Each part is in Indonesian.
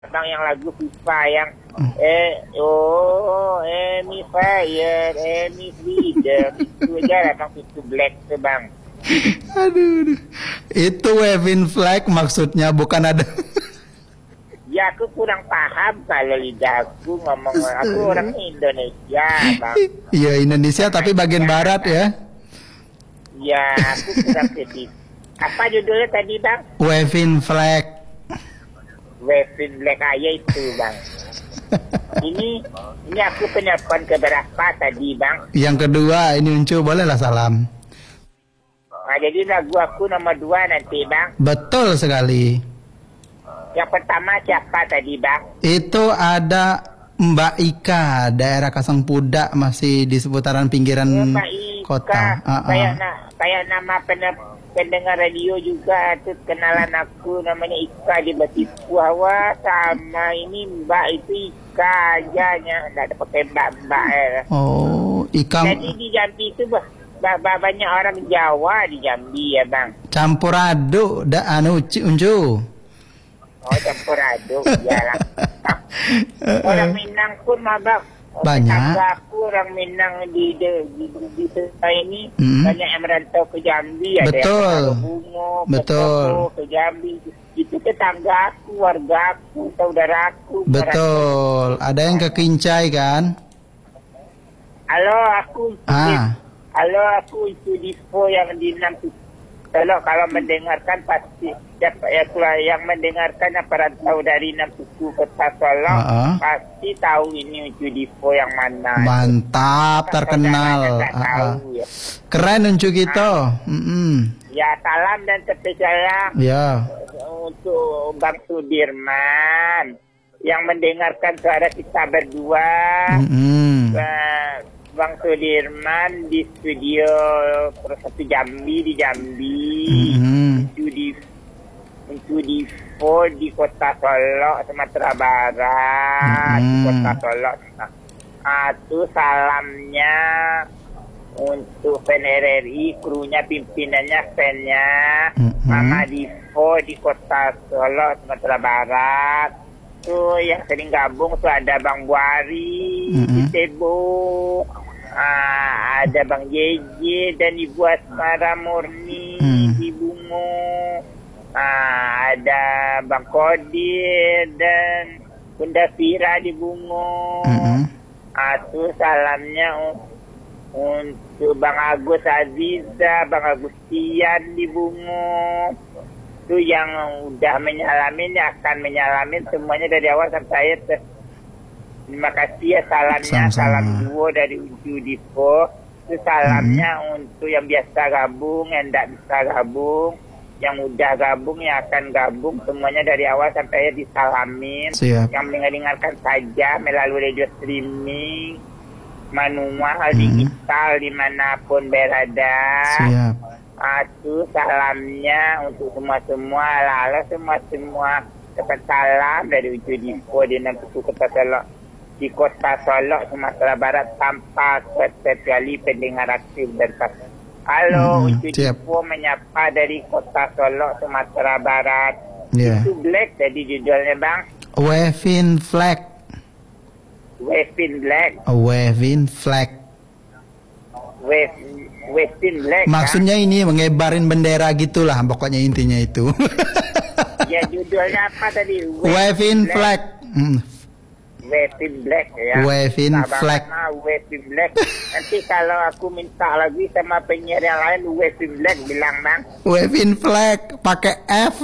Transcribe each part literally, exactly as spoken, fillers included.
Bang yang lagu FIFA yang eh oh any fire any freedom itu aja lah bang, itu black tuh bang. Aduh, aduh. Itu waving flag maksudnya, bukan ada. Ya aku kurang paham kalau lidah aku ngomong, aku orang Indonesia bang. Iya Indonesia tapi bagian barat ya. Ya aku kurang sedih. Apa judulnya tadi bang? Waving flag. Waving black aja itu bang. Ini ini aku penelpon keberapa tadi bang? Yang kedua ini Uncu, bolehlah salam. Nah, jadi lagu aku nomor dua nanti bang. Betul sekali. Yang pertama siapa tadi bang? Itu ada Mbak Ika, daerah Kasangpudak, masih di seputaran pinggiran Oh, Mbak Ika. kota. Uh-uh. Kayak na, kayak nama pen- pendengar radio juga tuh, kenalan aku namanya Ika di Batipu. Wah sama ini Mbak itu Ika aja nya, nggak ada pakai Mbak-mbak. Eh. Oh, Ika. Jadi di Jambi itu bah, bah, bah, banyak orang Jawa di Jambi ya bang. Campur aduk, da anu Ci- Uncu. Oh campur aduk, iyalah. Orang Minang pun mah bang. Banyak. Tetangga aku orang Minang di di di, di, di ini Hmm. banyak yang merantau ke Jambi. Ada Betul. yang ke Bungo, ke Betul. Toko, ke Jambi. Itu tetangga aku, warga aku, saudara aku. Betul. Ada yang ke Kincai kan? Halo aku itu. Ah. Halo aku itu Dipo yang di enam. Kalau kalau mendengarkan pasti siapa ya yang mendengarkan yang perantau dari enam suku Kota Solo Uh-uh. pasti tahu ini Ucu Dipo yang mana. Mantap, terkenal. Saudaranya nggak Ah, tahu, ah. ya. Keren Uncu gitu. Mm-mm. Ya salam dan spesial Ya. untuk Bang Sudirman yang mendengarkan suara kita berdua. Mm-mm. Ba- Bang Sudirman di studio Pro satu Jambi di Jambi. Mm-mm. Itu di itu di Fo di Kota Solo Sumatera Barat. Di Mm-mm. Kota Solo. Nah, itu salamnya untuk P N R R I, krunya, pimpinannya, fan-nya, Mm-mm. Mama Divo di Kota Solo, Sumatera Barat. Tuh yang sering gabung tuh ada Bang Buari di Mm-mm. Tebo, ah, ada Bang J J dan Ibu Asmara Murni Mm. di Bungo, ah, ada Bang Kodir dan Bunda Fira di Bungo. Mm-mm. Ah, tuh salamnya un- untuk Bang Agus Aziza, Bang Agustian di Bungo. Itu yang udah menyalamin ya akan menyalamin semuanya dari awal sampai akhir. Terima kasih ya salamnya. Sama-sama. Salam duo dari Ucu Dipo. Itu salamnya untuk yang biasa gabung, yang tidak bisa gabung, yang udah gabung, yang akan gabung, semuanya dari awal sampai akhir disalamin. Siap. Yang mendengarkan saja melalui radio streaming, manual, Hmm. digital, dimanapun berada. Siap. Itu salamnya untuk semua-semua, lala semua-semua. Dapat salam dari Ucu Dipo di enam suku Kota Solo, di Kota Solo, Sumatera Barat, tanpa kecuali pendengar aktif dan pas. Halo, Hmm, Ucu siap. Dipo menyapa dari Kota Solo, Sumatera Barat. Ya. Itu black jadi judulnya bang. Waving flag. Waving black, Waving flag. wave, waving black. Maksudnya ini mengebarin bendera gitulah, pokoknya intinya itu. Kan? Ya judulnya apa tadi? Waving flag. Hmm. Waving black ya. Waving Nah, Bang, flag. nah, waving black. Nanti kalau aku minta lagi sama penyiar yang lain waving black bilang bang. Waving flag pakai F.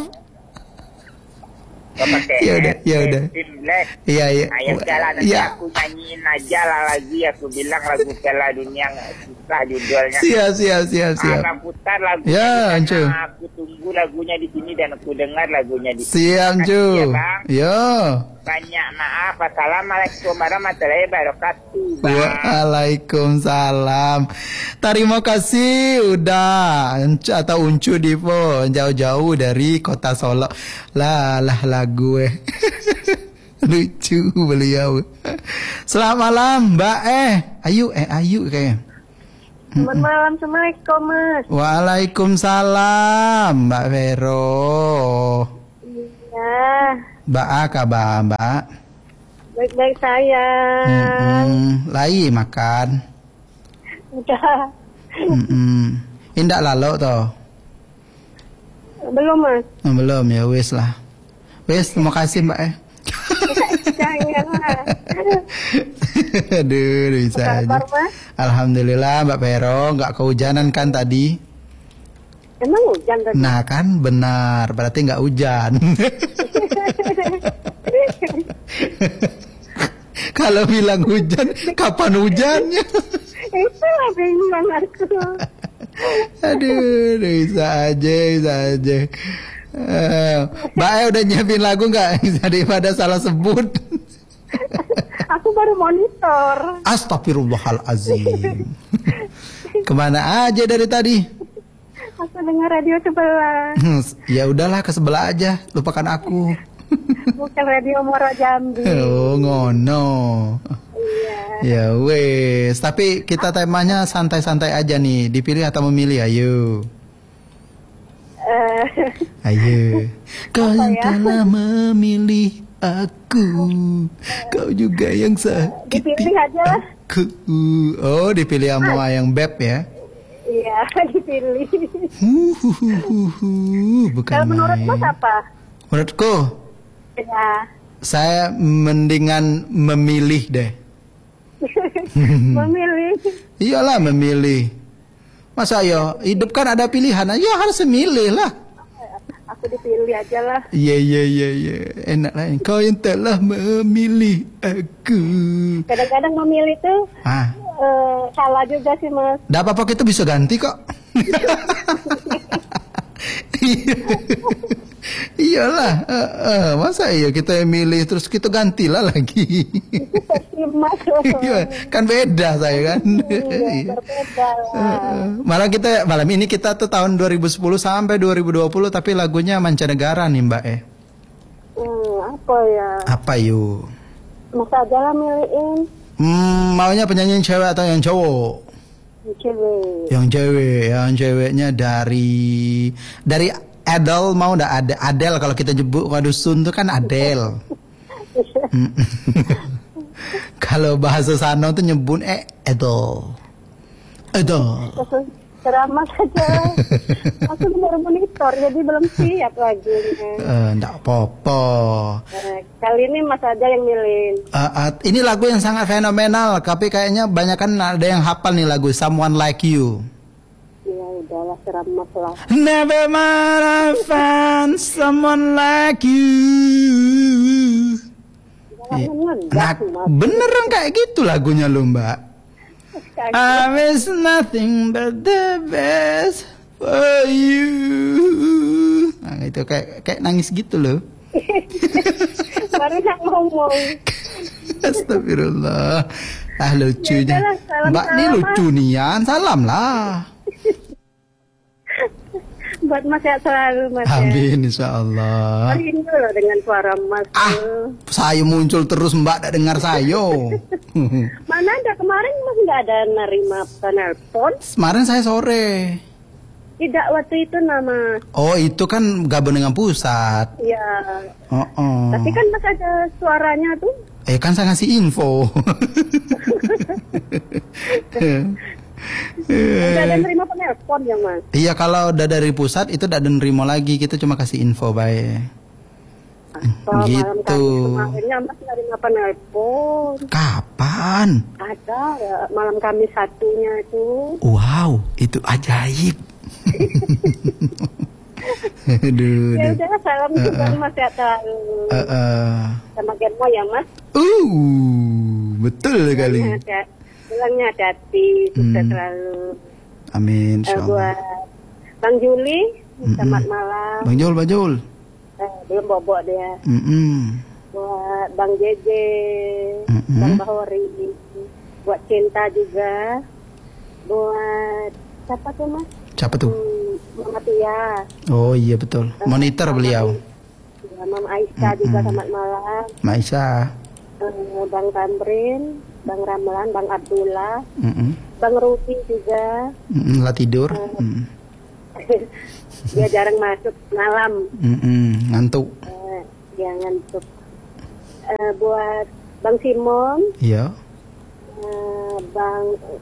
Gak pakai Ya udah, F, ya udah. waving black. Iya, iya. Ayo jalan nanti Iya. aku nyanyiin aja lah lagi. Aku bilang lagu Piala Dunia nggak susah judulnya. Siap, siap, siap, siap. Abang putar lagunya Ya, di sana. Ancu. Aku tunggu lagunya di sini dan aku dengar lagunya di sini. Siap, Makasih Ju. ya, Bang. Yo. Banyak maaf. Assalamualaikum warahmatullahi wabarakatuh. Bang. Waalaikumsalam. Terima kasih udah Uncu atau Uncu Dipo jauh-jauh dari Kota Solo. Lah lah lagu eh. Lucu beliau. Selamat malam Mbak eh. Ayu eh Ayu kayak. Selamat malam, Assalamualaikum Mas. Waalaikumsalam Mbak Vero. Iya. Mbak A kabar, Mbak? Baik-baik sayang. Mm-mm. Lai makan. Udah. Mm-mm. Indak lalu toh? Belum mas. Oh, belum ya wes lah. Wes, terima kasih Mbak eh. Jangan lah. Aduh, bisa Apa aja. kabar, Mas? Alhamdulillah Mbak Pero, nggak kehujanan kan tadi? Emang hujan tadi? Nah kan benar, berarti nggak hujan. Kalau bilang hujan, kapan hujannya? Itu lah bingung aku. Aduh, bisa aja, bisa aja. Eh, Mbak E udah nyiapin lagu nggak? Daripada salah sebut. Aku baru monitor. Astagfirullahalazim. Kemana aja dari tadi? Aku dengar radio sebelah. Ya udahlah ke sebelah aja, lupakan aku. Bukan radio Moro Jambi. Oh ngono. Iya. Ya wes, tapi kita temanya santai-santai aja nih. Dipilih atau memilih? Ayo. Eh, Ayo. Kau Apa yang ya? telah memilih aku, kau juga yang sakiti Dipilih aja lah. aku. Oh, dipilih sama yang beb ya? Iya, dipilih. Huhuhuhu, bukan Kalau menurut main. Mas apa? Menurutku, Ya. saya mendingan memilih deh. Memilih. Iyalah memilih. Masa ya, hidup kan ada pilihan, ya harus memilih lah. Aku dipilih aja lah. Iya, iya, iya, iya. Enak lah. Kau yang telah memilih aku. Kadang-kadang memilih tuh Ah, eh, salah juga sih mas. dah apa-apa kita bisa ganti kok. Iyalah, eh, eh, masa iya kita yang milih terus kita gantilah lagi. Versi mas. Iya, kan beda saya kan. Iya, berbeda lah. Eh, malah kita malam ini kita tuh tahun dua ribu sepuluh sampai dua ribu dua puluh tapi lagunya mancanegara nih Mbak eh. Hmm, apa ya? Apa yuk? Mas aja lah milihin Hmm, maunya penyanyi yang cewek atau yang cowok? cewek. Yang cewek, yang ceweknya dari dari Adele mau ndak ada Adele kalau kita nyebut ke dusun tuh kan Adele. Mm. Kalau bahasa sana tuh nyebut eh Adele. Adele. Ceramah saja. Aku baru monitor jadi belum siap lagunya. Eh, ndak apa-apa. Eh, kali ini mas aja yang milihin. Eh, eh, ini lagu yang sangat fenomenal, tapi kayaknya banyak kan ada yang hafal nih lagu Someone Like You. Ya udahlah ceramah lah. Never mind I found someone like you. Iya. Jangan Nah, ngegas mas. beneran kayak gitu lagunya lo Mbak. I miss nothing but the best for you. Nah, itu kayak kayak nangis gitu loh. Baru nak ngomong. Astagfirullah. Ah lucunya. Ya udahlah, salam Mbak ini salam, lucu nian. Salam lah. Buat mas sehat selalu mas ya. Amin insyaallah. Rindu loh dengan suara mas. Ah, tuh. saya muncul terus Mbak tak dengar saya. Mana ada kemarin mas nggak ada nerima penelpon? Kemarin saya sore. Tidak waktu itu nama. Oh itu kan gabung dengan pusat. Ya. Oh, oh. Tapi kan mas ada suaranya tuh. Eh kan saya ngasih info. Nggak ada nerima penelpon ya mas. Iya kalau udah dari pusat itu tidak ada nerima lagi, kita cuma kasih info baik. Apa, Gitu. Malam Kamis kemarinnya mas nerima penelpon. Kapan? Ada ya, malam Kamis satunya itu. Wow, itu ajaib. Aduh, Ya aduh. udah salam Uh, juga uh. mas ya tahu. Eh, eh. Sama Genmo ya mas. Uh, betul sekali. Bilangnya hati-hati, sukses Hmm. selalu. Amin, Eh, insyaallah. buat Bang Juli, Mm-mm. selamat malam. Bang Jul, Bang Jul. Eh, belum bobok dia. Mm-mm. Buat Bang Jeje, Mm-mm. Bang Bahori, buat Cinta juga. Buat siapa tuh mas? Siapa tuh? Hmm, Mama Tia. Oh iya betul. Monitor beliau. Ya, Mama Aisyah juga selamat malam. Maisa. Eh, Bang Tamrin, Bang Ramlan, Bang Abdullah, Mm-mm. Bang Rufi juga. Mm-mm, lah tidur. Mm. Dia jarang masuk malam. Mm-mm, ngantuk. Eh, yang ngantuk. Uh, buat Bang Simon, Iya. uh, Bang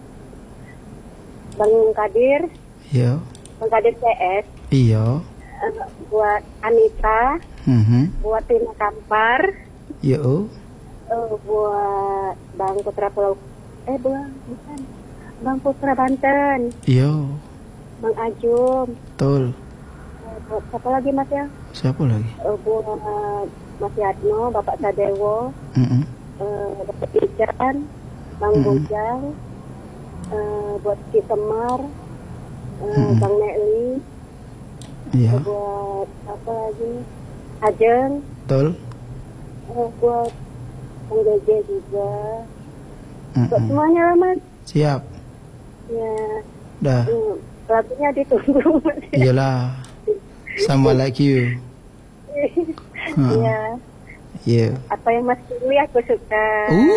Bang Kadir, Iya. Bang Kadir C S, Iya. uh, buat Anita, Mhm. buat Tina Kampar, Iya. uh, buat Bang Putra Pulau, eh bukan, bukan, Bang Putra Banten, Iya. Bang Ajum, Betul. uh, buat siapa lagi Mas ya? Siapa lagi? Uh, buat uh, Mas Yadno, Bapak Sadewo, Mhm. uh, Bapak Ijan, Bang Mm-mm. Bujang, uh, buat Ki Semar, uh, Mm-mm. Bang Nelly, Iya. buat apa lagi? Ajeng, Betul. uh, buat Bang Jeje juga, buat Mhm. semuanya lah Mas. Siap. Ya, Dah. hmm, lagunya ditunggu Mas. Iyalah. Sama like you. Hmm. Ya, Yeah. apa yang Mas pilih aku suka.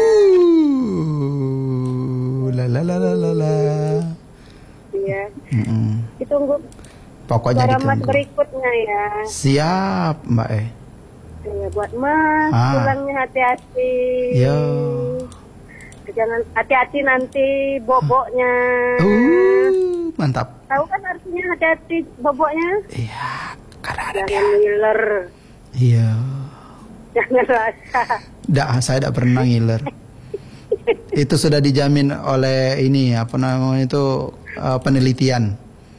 Uh. La la la la la la. Iya, Mm-mm. ditunggu Pokoknya suara Mas ditunggu. berikutnya ya. Siap, Mbak eh. Ya, buat Mas, Ah. pulangnya hati-hati. Yo. Jangan hati-hati nanti boboknya. Uh, mantap. Tahu kan artinya hati-hati boboknya? Iya, karena ada Jangan dia. ngiler, Iya. jangan rasa. Dah, saya tidak pernah ngiler. Itu sudah dijamin oleh ini apa namanya itu uh, penelitian.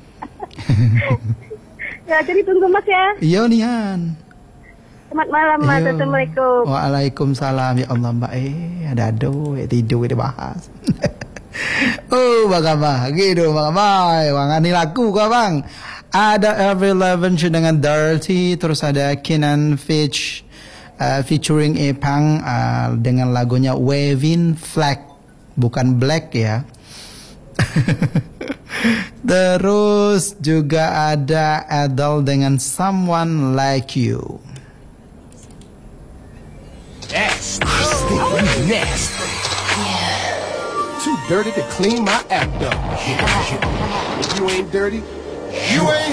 Ya, jadi tunggu Mas ya. Iya nian. Selamat malam Mas. Iya. Assalamualaikum. Waalaikumsalam ya Allah Mbak eh ada ado ya tidur kita bahas. Oh bang apa gitu bang apa bang ini laku kok bang. Ada Avril Lavigne dengan Dirty, terus ada Kenan Fitch uh, featuring Epang uh, dengan lagunya Waving Flag, bukan Black ya. Terus juga ada Adele dengan Someone Like You. Nasty. Nasty. Too dirty to clean my act up. If you ain't dirty, you ain't